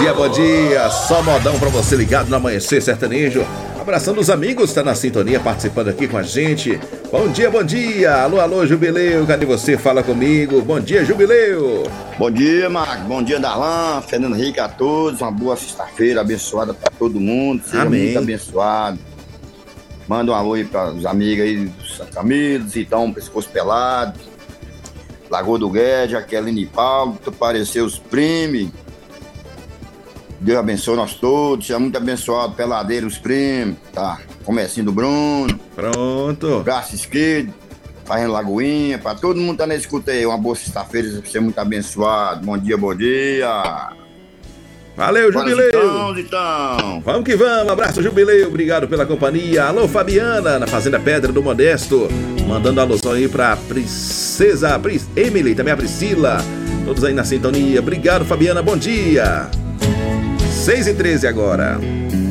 bom dia. Só modão pra você ligado no Amanhecer Sertanejo. Abraçando os amigos, tá na sintonia, participando aqui com a gente. Bom dia, bom dia. Alô, alô, Jubileu, cadê você? Fala comigo. Bom dia, Jubileu. Bom dia, Marcos. Bom dia, Darlan, Fernando Henrique, a todos. Uma boa sexta-feira abençoada pra todo mundo. Seja Amém. Muito abençoado. Manda um alô aí para os amigos aí do Santa Camilo, Zitão, Pescoço Pelado, Lagoa do Guedes, Aqueline e Paulo, Apareceu os primos. Deus abençoe nós todos, seja muito abençoado, Peladeiro, os primos, tá? Comecinho do Bruno. Pronto. Braço esquerdo, fazendo Lagoinha, pra todo mundo tá na escuta aí. Uma boa sexta-feira, seja muito abençoado. Bom dia, bom dia. Valeu, Jubileu. Então. Vamos que vamos, abraço, Jubileu, obrigado pela companhia. Alô, Fabiana, na Fazenda Pedra do Modesto, mandando alusão aí pra Princesa Emily, também a Priscila, todos aí na sintonia. Obrigado, Fabiana, bom dia. 6h13 agora.